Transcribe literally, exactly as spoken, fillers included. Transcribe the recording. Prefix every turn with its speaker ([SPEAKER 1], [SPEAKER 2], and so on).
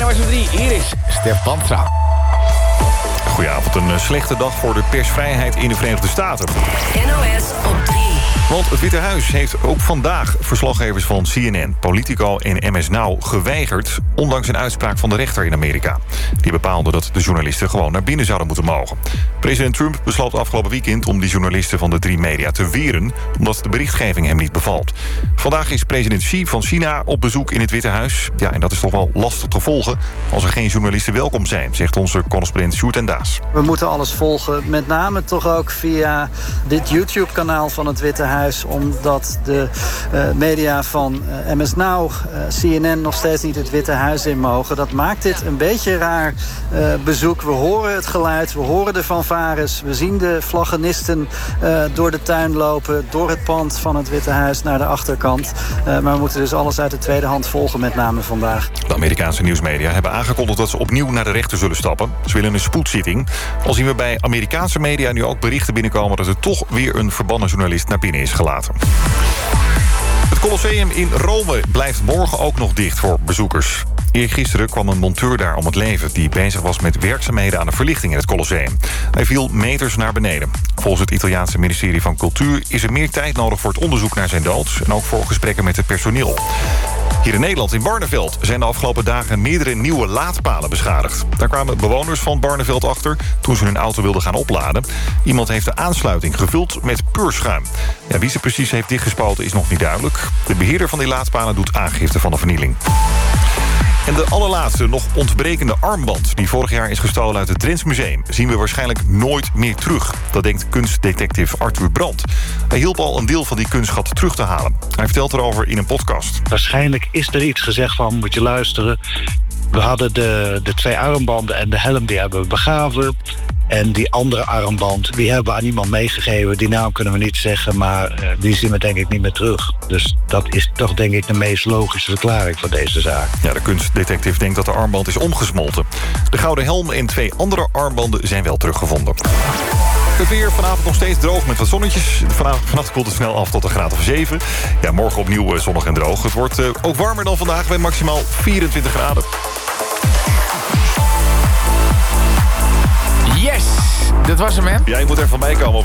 [SPEAKER 1] N O S op drie, hier is Stef Bandstra.
[SPEAKER 2] Goedenavond, een slechte dag voor de persvrijheid in de Verenigde Staten.
[SPEAKER 3] N O S op drie.
[SPEAKER 2] Want het Witte Huis heeft ook vandaag verslaggevers van C N N, Politico en M S Now geweigerd, ondanks een uitspraak van de rechter in Amerika. Die bepaalde dat de journalisten gewoon naar binnen zouden moeten mogen. President Trump besloot afgelopen weekend om die journalisten van de drie media te weren, omdat de berichtgeving hem niet bevalt. Vandaag is president Xi van China op bezoek in het Witte Huis. Ja, en dat is toch wel lastig te volgen als er geen journalisten welkom zijn, zegt onze correspondent Sjoerd en Daas.
[SPEAKER 4] We moeten alles volgen, met name toch ook via dit YouTube-kanaal van het Witte Huis, omdat de uh, media van uh, M S Now, uh, C N N nog steeds niet het Witte Huis in mogen. Dat maakt dit een beetje raar uh, bezoek. We horen het geluid, we horen de fanfares, we zien de vlaggenisten uh, door de tuin lopen, door het pand van het Witte Huis naar de achterkant. Uh, maar we moeten dus alles uit de tweede hand volgen, met name vandaag.
[SPEAKER 2] De Amerikaanse nieuwsmedia hebben aangekondigd dat ze opnieuw naar de rechter zullen stappen. Ze willen een spoedzitting. Al zien we bij Amerikaanse media nu ook berichten binnenkomen dat er toch weer een verbannen journalist naar binnen is gelaten. Het Colosseum in Rome blijft morgen ook nog dicht voor bezoekers. Eergisteren kwam een monteur daar om het leven die bezig was met werkzaamheden aan de verlichting in het Colosseum. Hij viel meters naar beneden. Volgens het Italiaanse ministerie van Cultuur is er meer tijd nodig voor het onderzoek naar zijn dood en ook voor gesprekken met het personeel. Hier in Nederland, in Barneveld, zijn de afgelopen dagen meerdere nieuwe laadpalen beschadigd. Daar kwamen bewoners van Barneveld achter toen ze hun auto wilden gaan opladen. Iemand heeft de aansluiting gevuld met peurschuim. Ja, wie ze precies heeft dichtgespoten is nog niet duidelijk. De beheerder van die laadpalen doet aangifte van de vernieling. En de allerlaatste, nog ontbrekende armband die vorig jaar is gestolen uit het Drents Museum, zien we waarschijnlijk nooit meer terug. Dat denkt kunstdetective Arthur Brandt. Hij hielp al een deel van die kunstschat terug te halen. Hij vertelt erover in een podcast.
[SPEAKER 5] Waarschijnlijk is er iets gezegd van, moet je luisteren. We hadden de, de twee armbanden en de helm, die hebben we begraven. En die andere armband, die hebben we aan iemand meegegeven. Die naam kunnen we niet zeggen, maar uh, die zien we denk ik niet meer terug. Dus dat is toch denk ik de meest logische verklaring van deze zaak.
[SPEAKER 2] Ja, de kunstdetective denkt dat de armband is omgesmolten. De gouden helm en twee andere armbanden zijn wel teruggevonden. Het weer vanavond nog steeds droog met wat zonnetjes. Vanavond, vannacht koelt het snel af tot een graad of zeven. Ja, morgen opnieuw zonnig en droog. Het wordt uh, ook warmer dan vandaag bij maximaal vierentwintig graden.
[SPEAKER 1] Yes, dat was hem, hè?
[SPEAKER 2] Jij moet er van mij komen.